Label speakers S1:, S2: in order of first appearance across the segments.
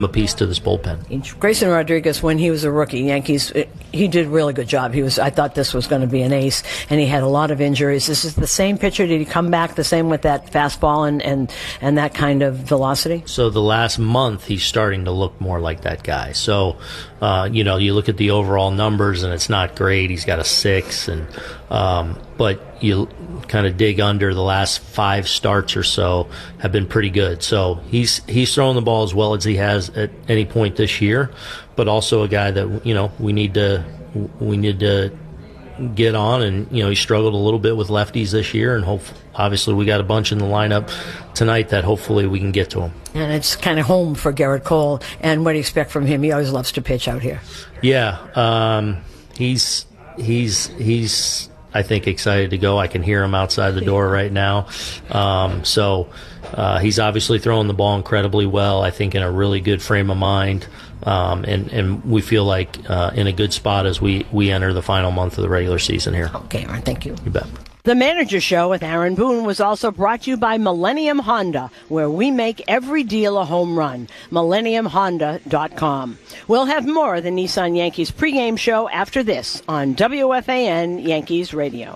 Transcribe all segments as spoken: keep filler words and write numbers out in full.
S1: a piece to this bullpen.
S2: Grayson Rodriguez, when he was a rookie, Yankees, he did a really good job. He was, I thought this was going to be an ace, and he had a lot of injuries. This is the same pitcher. Did he come back the same with that fastball and, and, and that kind of velocity?
S1: So the last month, he's starting to look more like that guy. So, uh, you know, you look at the overall numbers, and it's not great. He's got a six, and um, but you kind of dig under, the last five starts or so have been pretty good. So he's he's throwing the ball as well as he has at any point this year, but also a guy that, you know, we need to we need to get on. And, you know, he struggled a little bit with lefties this year, and hope obviously we got a bunch in the lineup tonight that hopefully we can get to him.
S2: And it's kind of home for Gerrit Cole. And what do you expect from him? He always loves to pitch out here.
S1: Yeah, um, he's he's he's. I think excited to go. I can hear him outside the door right now. Um, so uh, he's obviously throwing the ball incredibly well, I think in a really good frame of mind. Um, and, and we feel like uh, in a good spot as we, we enter the final month of the regular season here.
S2: Okay, Aaron, thank you.
S1: You bet.
S2: The Manager Show with Aaron Boone was also brought to you by Millennium Honda, where we make every deal a home run. millennium honda dot com. We'll have more of the Nissan Yankees pregame show after this on W F A N Yankees Radio.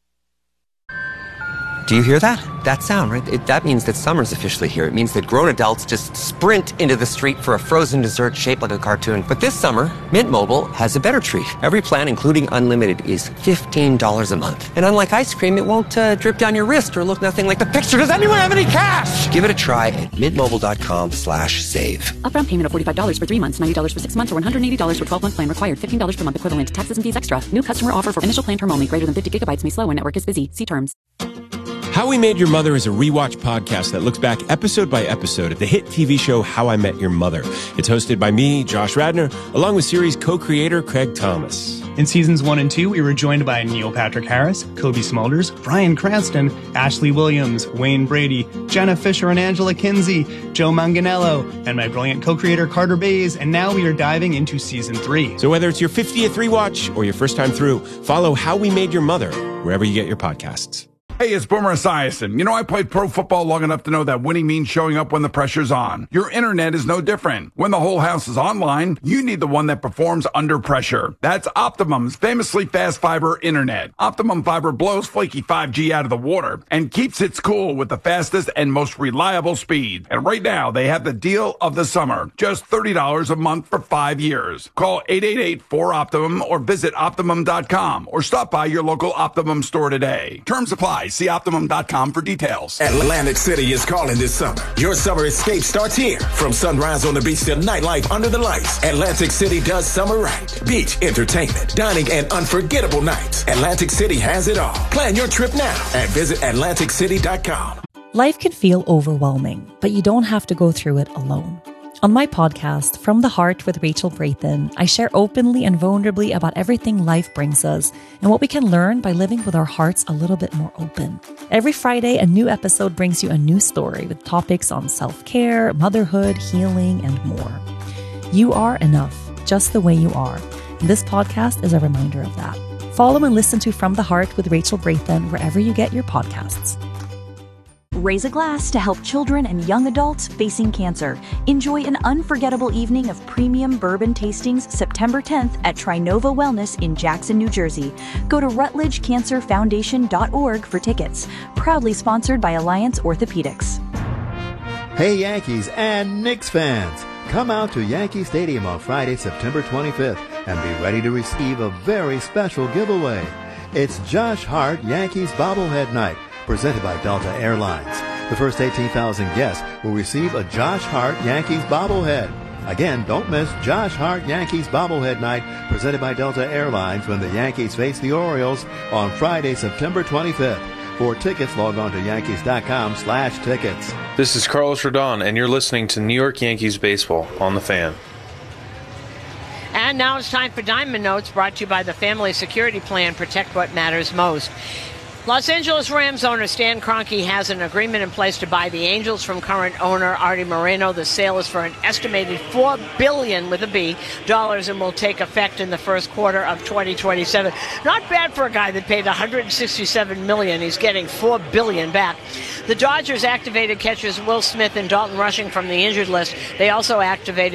S3: Do you hear that? That sound, right? It, that means that summer's officially here. It means that grown adults just sprint into the street for a frozen dessert shaped like a cartoon. But this summer, Mint Mobile has a better treat. Every plan, including unlimited, is fifteen dollars a month. And unlike ice cream, it won't uh, drip down your wrist or look nothing like the picture. Does anyone have any cash? Give it a try at mintmobile.com slash save.
S4: Upfront payment of forty-five dollars for three months, ninety dollars for six months, or one hundred eighty dollars for twelve-month plan required. fifteen dollars per month equivalent. Taxes and fees extra. New customer offer for initial plan term only. Greater than fifty gigabytes may slow when network is busy. See terms.
S5: How We Made Your Mother is a rewatch podcast that looks back episode by episode at the hit T V show How I Met Your Mother. It's hosted by me, Josh Radnor, along with series co-creator Craig Thomas.
S6: In seasons one and two, we were joined by Neil Patrick Harris, Kobe Smulders, Bryan Cranston, Ashley Williams, Wayne Brady, Jenna Fisher and Angela Kinsey, Joe Manganiello, and my brilliant co-creator Carter Bays, and now we are diving into season three.
S5: So whether it's your fiftieth rewatch or your first time through, follow How We Made Your Mother wherever you get your podcasts.
S7: Hey, it's Boomer Esiason. You know, I played pro football long enough to know that winning means showing up when the pressure's on. Your internet is no different. When the whole house is online, you need the one that performs under pressure. That's Optimum's famously fast fiber internet. Optimum Fiber blows flaky five G out of the water and keeps it cool with the fastest and most reliable speed. And right now, they have the deal of the summer. Just thirty dollars a month for five years. Call eight eight eight four Optimum or visit Optimum dot com or stop by your local Optimum store today. Terms apply. See Optimum dot com for details.
S8: Atlantic City is calling this summer. Your summer escape starts here. From sunrise on the beach to nightlife under the lights, Atlantic City does summer right. Beach, entertainment, dining, and unforgettable nights. Atlantic City has it all. Plan your trip now and visit Atlantic City dot com.
S9: Life can feel overwhelming, but you don't have to go through it alone. On my podcast, From the Heart with Rachel Brathen, I share openly and vulnerably about everything life brings us and what we can learn by living with our hearts a little bit more open. Every Friday, a new episode brings you a new story with topics on self-care, motherhood, healing, and more. You are enough, just the way you are. And this podcast is a reminder of that. Follow and listen to From the Heart with Rachel Brathen wherever you get your podcasts.
S10: Raise a glass to help children and young adults facing cancer. Enjoy an unforgettable evening of premium bourbon tastings September tenth at Trinova Wellness in Jackson, New Jersey. Go to rutledge cancer foundation dot org for tickets. Proudly sponsored by Alliance Orthopedics.
S11: Hey Yankees and Knicks fans! Come out to Yankee Stadium on Friday, September twenty-fifth and be ready to receive a very special giveaway. It's Josh Hart Yankees Bobblehead Night, presented by Delta Airlines. The first eighteen thousand guests will receive a Josh Hart Yankees bobblehead. Again, don't miss Josh Hart Yankees Bobblehead Night, presented by Delta Airlines when the Yankees face the Orioles on Friday, September twenty-fifth. For tickets, log on to yankees dot com slash tickets.
S12: This is Carlos Rodon, and you're listening to New York Yankees Baseball on The Fan.
S2: And now it's time for Diamond Notes, brought to you by the Family Security Plan. Protect what matters most. Los Angeles Rams owner Stan Kroenke has an agreement in place to buy the Angels from current owner Artie Moreno. The sale is for an estimated four billion dollars with a B dollars and will take effect in the first quarter of twenty twenty-seven. Not bad for a guy that paid one hundred sixty-seven million dollars. He's getting four billion dollars back. The Dodgers activated catchers Will Smith and Dalton Rushing from the injured list. They also activated